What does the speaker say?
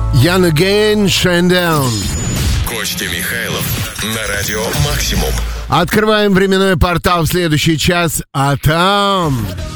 Young Again, Shine Down. Костя Михайлов на радио «Максимум». Открываем временной портал в следующий час, а там...